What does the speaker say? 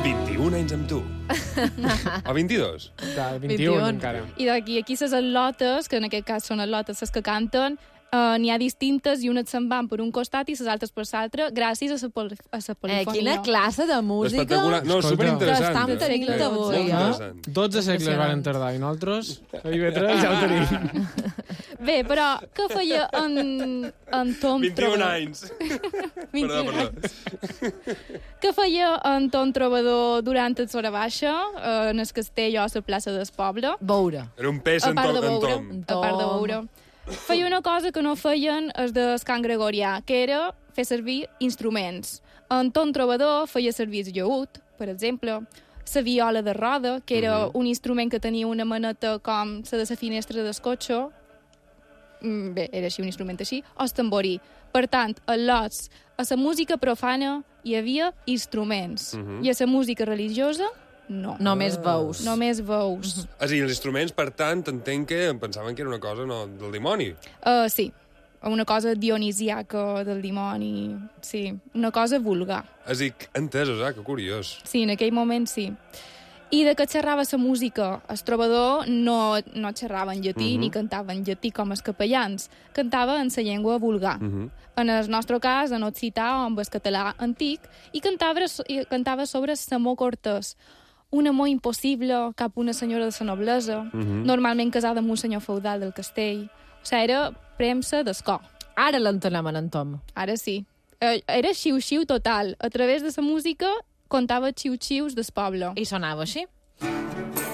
21 anys amb tu. O 22? 21 encara. I d'aquí les al·lotes, que en aquest cas són al·lotes les que canten, n'hi ha distintes i unes se'n van per un costat i les altres per l'altre, gràcies a la polifonia. Quina classe de música Espectacular. No, Escolta, superinteressant. que estan tenint Segle avui, XII. Interessant. 12 segles van tardar i nosaltres a IB3 ja ho tenim. Bé, però què feia en Tom 21 anys. 21 Perdó. Què feia en Tom Trobador durant el Sora Baixa, en el castell o a la plaça del poble? Veure. Era un pes A en part de veure, Tom. a part de veure. Feia una cosa que no feien els de Can Gregorià, que era fer servir instruments. En Tom Trobador feia servir el llaüt, per exemple, la viola de roda, que era un instrument que tenia una maneta com la de la finestra del cotxe, bé, era així, un instrument així, o el tamborí. Per tant, a lots, a la música profana hi havia instruments, i a la música religiosa, no. Només veus. Només veus. És a dir, els instruments, per tant, entenc que pensaven que era una cosa del dimoni. Sí, una cosa dionisiaca del dimoni, sí, una cosa vulgar. És a dir, entesos, que curiós. Sí, en aquell moment sí. I de què xerrava la música? El trobador no xerrava en llatí ni cantava en llatí com els capellans, cantava en la llengua vulgar. En el nostre cas, en occità o en el català antic, i cantava sobre l'amor cortès, un amor impossible cap a una senyora de la noblesa, normalment casada amb un senyor feudal del castell. O sigui, era premsa d'escó. Ara l'entenem en Tom. Ara sí. Era xiu-xiu total. A través de la música contava xiu-xius del poble. I sonava així?